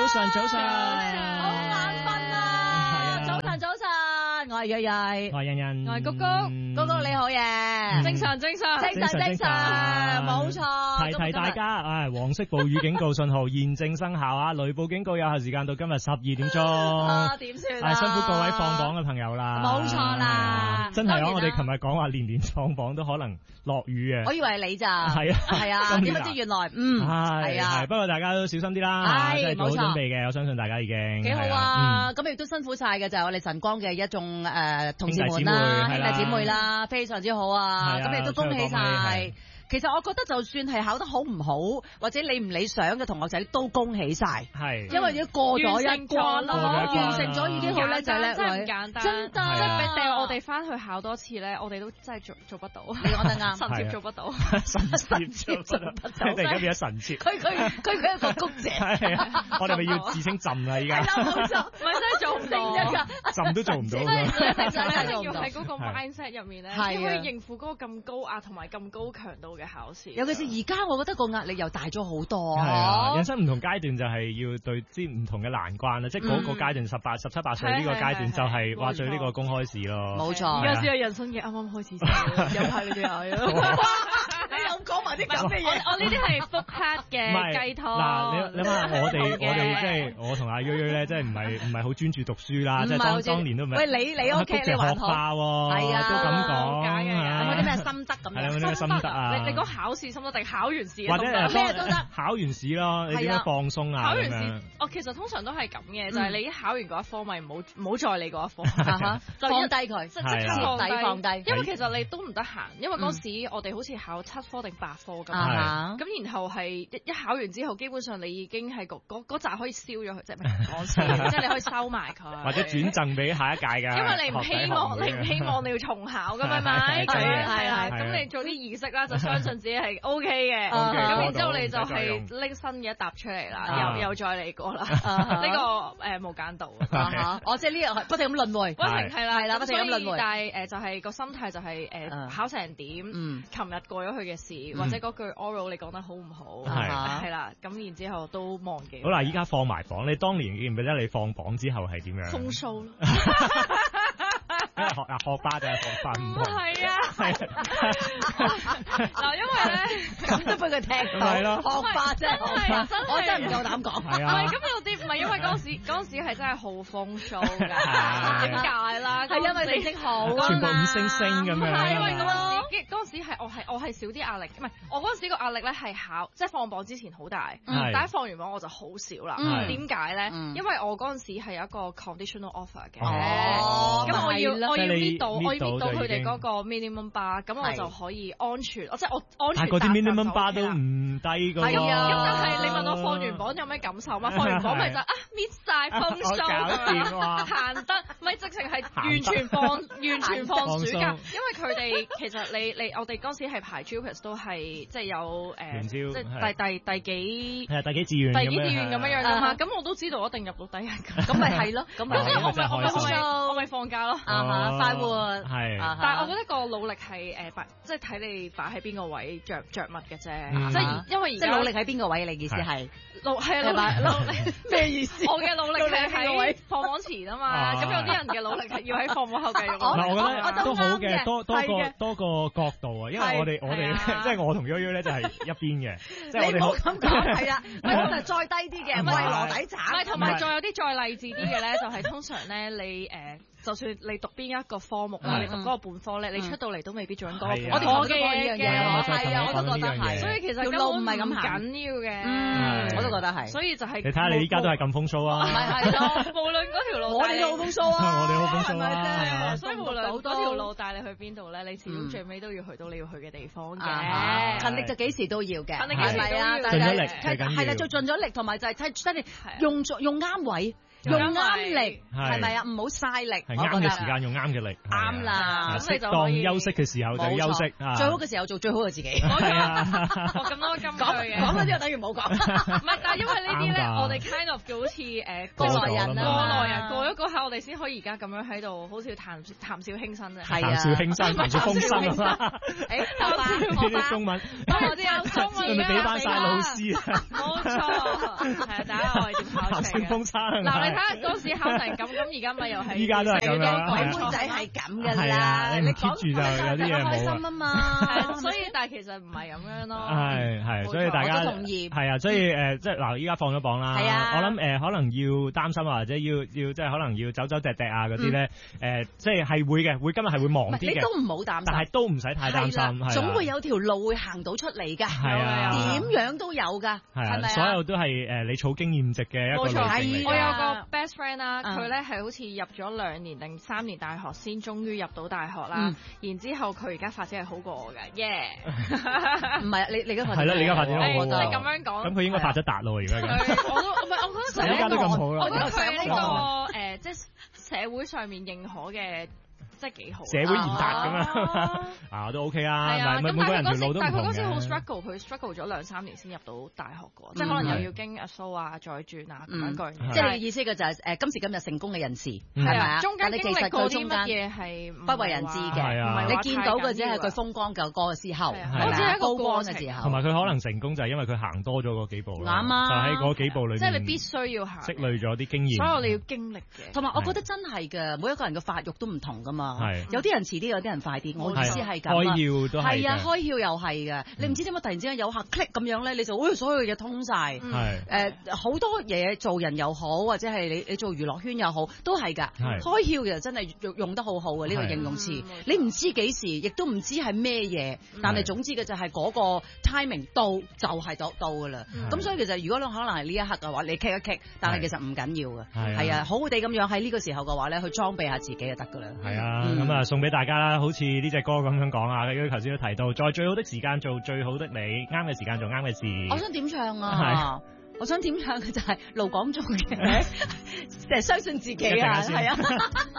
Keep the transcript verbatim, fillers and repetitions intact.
晨，早晨， 好眼瞓啊！早晨，早晨，我係瑞瑞， 我係欣欣， 我係谷谷，谷谷你好嘢，正常，正常，正常，正常，冇錯。 提提大家，唉，黃色暴雨警告信號現正生效啊！雷暴警告有效時間到今日十二點鐘。 啊，點算啊？ 辛苦各位放榜嘅朋友啦。 冇錯啦， 真係啊！我哋琴日講話年年放榜都可能落雨嘅。 我以為係你咋？ 係啊， 係啊，點不知原來嗯係啊。 不過大家都小心啲啦，即係做好準備嘅。我相信大家已經幾好啊！咁亦都辛苦晒嘅就係我哋晨光嘅一眾誒同事們啦、兄弟姊妹啦，非常之好啊！咁亦都恭喜晒。其實我覺得就算係考得好唔好，或者理唔理想嘅同學仔都恭喜晒，係，因為已經過咗一關啦，完成咗已經好叻仔叻女， 真係唔簡單， 真得， 即係俾掉我哋翻去考多次咧，我哋都真係做做不到， 你講得啱， 神接做不到， 神接做不到，突然間變咗神接， 佢佢佢佢一個谷姐， 係啊，我哋咪要自稱浸啦依家， 冇錯， 唔係真係做唔到， 浸都做唔到， 即係真係要喺嗰個 mindset 入面咧， 係可以應付嗰個咁高壓同埋咁高強度嘅考試， 尤其是而家，我覺得個壓力又大咗好多。 係啊，人生唔同階段就係要對之唔同嘅難關啦，即係嗰個階段十八、十七八歲呢個階段就係話對呢個公開試咯。 冇錯， 而家先係人生嘅啱啱開始，有排你哋有。 你又講埋啲咁嘅嘢， 我呢啲係腹黑嘅雞湯。 嗱，你你諗下，我哋我哋即係我同阿瑞瑞咧，即係唔係唔係好專注讀書啦，即係當當年都唔係。 喂，你你 OK，你還好。 係啊，都咁講。 有冇啲咩心得咁樣？ 係有冇啲咩心得啊？ 你你講考試心得定考完試？ 或者咩都得。 考完試咯，你點樣放鬆啊？ 考完試，我其實通常都係咁嘅，就係你一考完嗰一科，咪唔好唔好再理嗰一科， 放低佢， 即即刻放低放低。 因為其實你都唔得閒，因為嗰時我哋好似考七科定八科咁，咁然後係一一考完之後，基本上你已經係嗰嗰嗰紮可以燒咗佢，即係唔係講笑，即係你可以收埋佢， 或者轉贈俾下一屆㗎。 因為你唔希望你唔希望你要重考㗎嘛，係咪？係啊，咁你做啲儀式啦，就相信自己係 O K 嘅，咁然之後你就係拎新嘅一沓出嚟啦，又又再嚟過啦，呢個誒無間道啊！ 我即係呢樣係不停咁輪迴， 不停係啦係啦， 不停咁輪迴。 但係誒就係個心態就係誒考成點，琴日過咗去嘅事，或者嗰句 oral 你講得好唔好，係啦，咁然之後都忘記。 好啦，依家放埋榜，你當年記唔記得你放榜之後係點樣？ 風騷咯， 因為學啊學霸就係學霸唔同。 係啊，嗱，因為咧咁都俾佢聽到， 係咯， 學霸啫，我真係唔夠膽講。 係啊，咁有啲唔係因為嗰時嗰時係真係好風騷㗎，點解啦？ 係因為成績好， 全部五星星咁樣。 係因為嗰陣時嗰陣時係我係我係少啲壓力，唔係我嗰陣時個壓力咧係考，即係放榜之前好大，但係放完榜我就好少啦。點解咧？因為我嗰陣時係有一個 conditional offer 嘅，咁我要我要搣到我要搣到佢哋嗰個 minimum bar，咁我就可以安全，即係我安全。 但係嗰啲 minimum bar 都唔低㗎喎。 係啊，咁但係你問我放完榜有咩感受嘛？放完榜咪就啊搣曬風騷，行得咪直情係完全放完全放暑假，因為佢哋其實你你我哋嗰時係排 JUPAS 都係即係有誒，即係第第第幾係第幾志願第幾志願咁樣樣㗎嘛，咁我都知道一定入到第一㗎， 咁咪係咯，咁咪我咪我咪我咪放假咯，快活係， 但係我覺得個努力係誒擺，即係睇你擺喺邊個位着着乜嘅啫，即係因為而家即係努力喺邊個位？你意思係努係啊努力咩意思？ 我嘅努力係喺放榜前啊嘛，咁有啲人嘅努力係要喺放榜後繼續。 嗱，我覺得都好嘅，多多個多個角度啊，因為我哋我哋即係我同悠悠咧就係一邊嘅，即係我哋冇咁講係啊，唔係我哋再低啲嘅，唔係羅底橙， 唔係同埋再有啲再勵志啲嘅咧，就係通常咧你誒。就算你讀邊一個科目啦，你讀嗰個本科咧，你出到嚟都未必做緊嗰個。我哋學嘅嘢嘅，係啊，我都覺得係。所以其實條路唔係咁緊要嘅，我都覺得係。所以就係你睇下你依家都係咁風騷啊！ 咪係咯，無論嗰條路， 我哋都好風騷啊！ 我哋好風騷啊！ 所以無論嗰條路帶你去邊度咧，你始終最尾都要去到你要去嘅地方嘅。 勤力就幾時都要嘅， 勤力幾時都要。 盡咗力， 係啦，最盡咗力，同埋就係睇真係用用啱位。 用啱力係咪啊？唔好嘥力， 係啱嘅時間用啱嘅力， 啱啦。 適當休息嘅時候就休息， 最好嘅時候做最好嘅自己。 係啊，我咁多金句嘅， 講咗之後等於冇講。 唔係，但係因為呢啲咧，我哋 kind of 好似誒過來人啦， 過來人過咗嗰下，我哋先可以而家咁樣喺度，好似談談笑輕生啫。 係啊， 談笑輕生，談笑風生啊！ 誒，頭髮呢啲中文， 我知有中文嘅，俾翻晒老師啊！ 冇錯，係啊，大家我哋點考談笑風生。 嗱，你睇下嗰時考成咁，咁而家咪又係， 依家都係咁樣。 鬼妹仔係咁噶啦， 你 keep 住就有啲嘢冇。 開心啊嘛， 所以但係其實唔係咁樣咯。 係係，所以大家同意。 係啊，所以誒，即係嗱，依家放咗榜啦。 係啊， 我諗誒，可能要擔心或者要要即係可能要走走趯趯啊嗰啲咧，誒，即係係會嘅，會今日係會忙啲嘅。 你都唔好擔心， 但係都唔使太擔心， 總會有條路會行到出嚟㗎。 係啊， 點樣都有㗎。係咪啊？ 所有都係誒你儲經驗值嘅一個路程嚟。 我有個 best friend 啦，佢咧係好似入咗兩年定三年大學先終於入到大學啦。然之後佢而家發展係好過我嘅，耶！唔係你你而家發係啦，你而家發展好過我。 你咁樣講， 咁佢應該發咗達咯，而家。 我都唔係，我覺得而家都咁好啦。 我覺得佢係呢個誒，即係社會上面認可嘅。真係幾好， 社會賢達咁樣啊都 OK 啊，但係每個人條路都唔同嘅。 但係佢嗰時好 struggle，佢 struggle 咗兩三年先入到大學嘅，即係可能又要經阿蘇啊再轉啊咁樣句。 即係意思嘅就係誒今時今日成功嘅人士係咪啊？ 中間經歷過啲乜嘢係不為人知嘅，你見到嘅只係佢風光嘅嗰個時候， 好似係一個高光嘅時候。 同埋佢可能成功就係因為佢行多咗嗰幾步啦， 啱啊！ 就喺嗰幾步裏面， 即係你必須要行， 積累咗啲經驗， 所以我哋要經歷嘅。 同埋我覺得真係嘅，每一個人嘅發育都唔同噶嘛，有啲人遲啲，有啲人快啲。我意思係咁啊， 開竅都係係啊，開竅又係嘅。你唔知點解突然之間有下 click 咁樣咧，你就誒所有嘢通晒。係誒好多嘢做人又好，或者係你你做娛樂圈又好，都係㗎。開竅其實真係用用得好好嘅呢個形容詞。你唔知幾時，亦都唔知係咩嘢，但係總之嘅就係嗰個 timing 到就係到到㗎啦。咁所以其實如果你可能係呢一刻嘅話，你 kick 一 kick，但係其實唔緊要嘅。係啊，好好地咁樣喺呢個時候嘅話咧，去裝備下自己就得㗎啦。係啊， 咁啊送俾大家啦，好似呢隻歌咁樣講啊，佢頭先都提到，在最好的時間做最好的你，啱嘅時間做啱嘅事。 我想點唱啊？我想點唱嘅就係盧廣仲嘅，誒相信自己啊，係啊。